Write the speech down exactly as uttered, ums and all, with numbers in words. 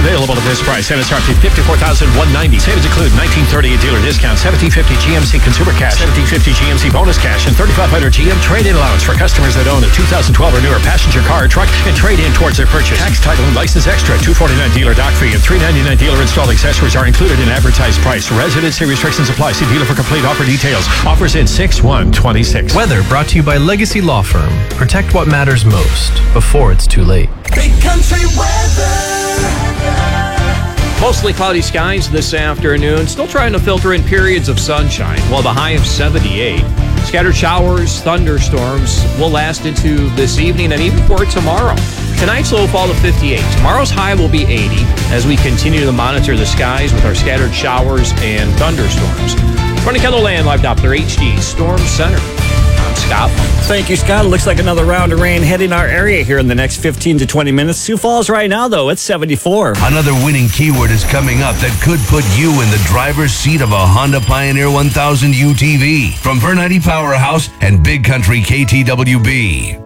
available at this price. M S R P fifty-four thousand one hundred ninety dollars. Savings include nineteen thirty a dealer discount, seventeen fifty G M C consumer cash, seventeen fifty G M C bonus cash, and thirty-five hundred G M trade-in allowance for customers that own a two thousand twelve or newer passenger car or truck and trade in towards their purchase. Tax, title, and license extra. two forty-nine dealer dock fee and three ninety-nine dealer installed accessories are included in advertised price. Residency restrictions apply. See dealer for complete offer details. Offers in six one twenty-six. Weather brought to you by Legacy Law Firm. Protect what matters most before it's too late. Big Country weather. Mostly cloudy skies this afternoon. Still trying to filter in periods of sunshine. While the high of seventy-eight. Scattered showers, thunderstorms will last into this evening and even for tomorrow. Tonight's low fall to fifty-eight. Tomorrow's high will be eighty as we continue to monitor the skies with our scattered showers and thunderstorms. From the KENDLLAND Live Doppler H D Storm Center, I'm Scott. Thank you, Scott. Looks like another round of rain heading our area here in the next fifteen to twenty minutes. Sioux Falls right now, though, it's seventy-four. Another winning keyword is coming up that could put you in the driver's seat of a Honda Pioneer one thousand U T V from Bernardi Powerhouse and Big Country K T W B.